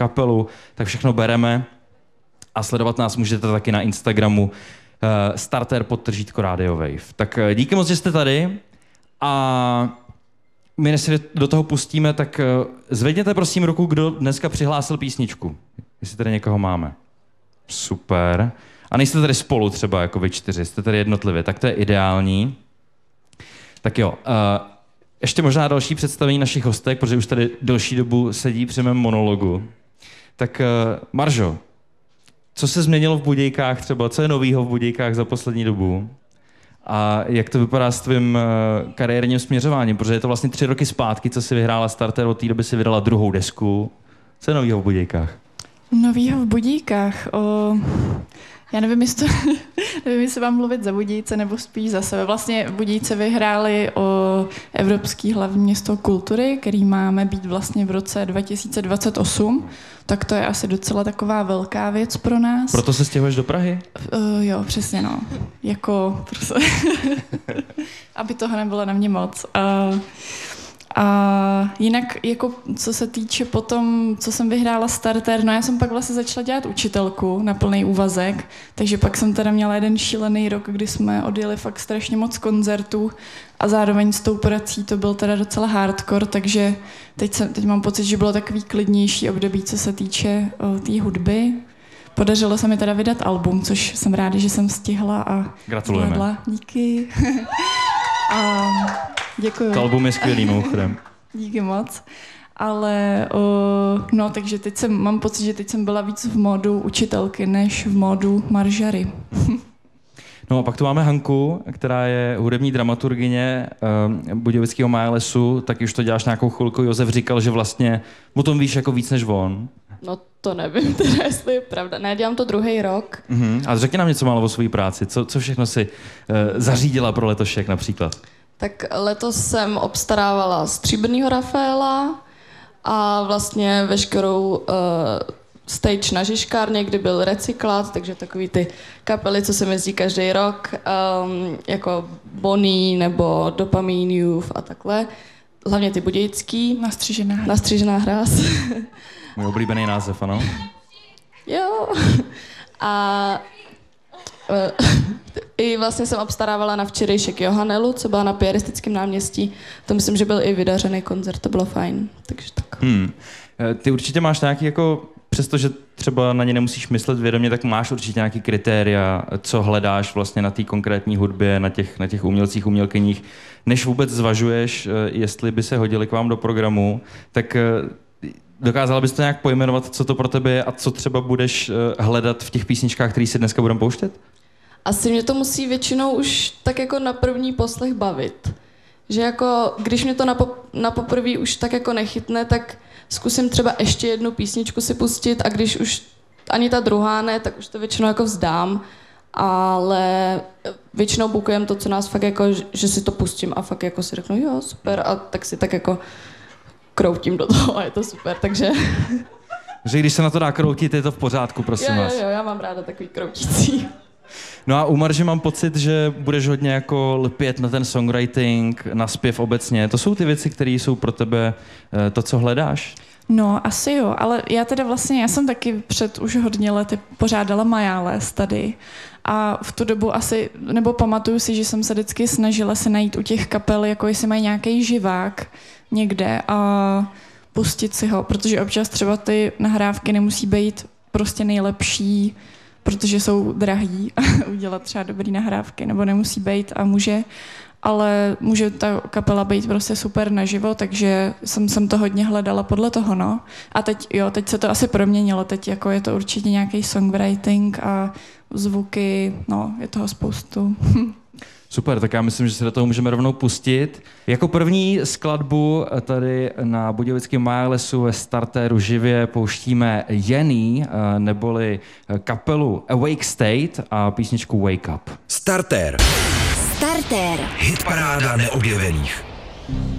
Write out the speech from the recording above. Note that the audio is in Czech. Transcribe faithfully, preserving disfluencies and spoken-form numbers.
kapelu, tak všechno bereme a sledovat nás můžete taky na Instagramu uh, starter podtržítko Radio Wave. Tak uh, díky moc, že jste tady a my než se do toho pustíme, tak uh, zvedněte prosím ruku, kdo dneska přihlásil písničku. Jestli tady někoho máme. Super. A nejste tady spolu třeba jako vy čtyři, jste tady jednotlivě, tak to je ideální. Tak jo, uh, ještě možná další představení našich hostek, protože už tady delší dobu sedí při mém monologu. Tak uh, Maržo, co se změnilo v Budějkách třeba, co je novýho v Budějkách za poslední dobu? A jak to vypadá s tvým uh, kariérním směřováním? Protože je to vlastně tři roky zpátky, co jsi vyhrála starter, od té doby si vydala druhou desku. Co je novýho v Budějkách? Novýho v Budějkách? O... Já nevím, jestli, to, nevím, jestli mám mluvit za Budějce nebo spíš za sebe. Vlastně Budějce vyhráli o Evropský hlavní město kultury, který máme být vlastně v roce dva tisíce dvacet osm. Tak to je asi docela taková velká věc pro nás. Proto se stěhuješ do Prahy? Uh, jo, přesně no. Jako, prostě, aby toho nebylo na mě moc. Uh, A jinak, jako co se týče potom, co jsem vyhrála starter, no já jsem pak vlastně začala dělat učitelku na plný úvazek, takže pak jsem teda měla jeden šílený rok, kdy jsme odjeli fakt strašně moc koncertů a zároveň s tou prací to byl teda docela hardcore, takže teď, jsem, teď mám pocit, že bylo takový klidnější období, co se týče té hudby. Podařilo se mi teda vydat album, což jsem ráda, že jsem stihla a gratulujeme. Zvládla. Díky. a děkuju. To album je skvělý, mimochodem. Díky moc. Ale o, no, takže teď jsem, mám pocit, že teď jsem byla víc v módu učitelky, než v módu maržary. No a pak tu máme Hanku, která je hudební dramaturgyně uh, Budějovického Májlesu, tak už to děláš nějakou chvilku. Josef říkal, že vlastně o tom víš jako víc než on. No to nevím teda, jestli je pravda. Ne, dělám to druhý rok. Uh-huh. A řekni nám něco málo o své práci. Co, co všechno si uh, zařídila pro letošek například? Tak letos jsem obstarávala Stříbrnýho Rafaela a vlastně veškerou uh, stage na Žižkárně, kdy byl Recyklát, takže takový ty kapely, co se jezdí každý rok, um, jako Bonnie nebo Dopamine Youth a takhle. Hlavně ty budějický. Nastřížená hráz. Nastřížená hráz. Můj oblíbený název, ano? Jo. A uh, i vlastně jsem obstarávala na včerejšek Johannelu, co byla na Piaristickém náměstí. To myslím, že byl i vydařený koncert, to bylo fajn. Takže tak. Hmm. Ty určitě máš nějaký jako, přestože třeba na ně nemusíš myslet vědomě, tak máš určitě nějaký kritéria, co hledáš vlastně na té konkrétní hudbě, na těch, na těch umělcích, umělkyních, než vůbec zvažuješ, jestli by se hodili k vám do programu, tak dokázala bys to nějak pojmenovat, co to pro tebe je a co třeba budeš hledat v těch písničkách, které si dneska budeme pouštět? Asi mě to musí většinou už tak jako na první poslech bavit. Že jako, když mě to na, pop, na poprvé už tak jako nechytne, tak zkusím třeba ještě jednu písničku si pustit a když už ani ta druhá ne, tak už to většinou jako vzdám. Ale většinou bukujem to, co nás fakt jako, že si to pustím a fakt jako si řeknu, jo, super, a tak si tak jako kroutím do toho a je to super, takže... Že když se na to dá kroutit, je to v pořádku, prosím jo, vás. Jo, jo, já mám ráda takový kroutící. No a u Marže mám pocit, že budeš hodně jako lpět na ten songwriting, na zpěv obecně. To jsou ty věci, které jsou pro tebe to, co hledáš? No, asi jo, ale já teda vlastně, já jsem taky před už hodně lety pořádala Majáles tady a v tu dobu asi, nebo pamatuju si, že jsem se vždycky snažila se najít u těch kapel, jako jestli mají nějaký živák někde a pustit si ho, protože občas třeba ty nahrávky nemusí být prostě nejlepší, protože jsou drahý udělat třeba dobrý nahrávky, nebo nemusí být a může, ale může ta kapela být prostě super naživo, takže jsem, jsem to hodně hledala podle toho, no. A teď, jo, teď se to asi proměnilo, teď jako je to určitě nějaký songwriting a zvuky, no, je toho spoustu. Super, tak já myslím, že se do toho můžeme rovnou pustit. Jako první skladbu tady na Budějovickém Májlesu ve startéru živě pouštíme Jenny, neboli kapelu Awake State a písničku Wake Up. Startér. Startér. Hitparáda neobjevených.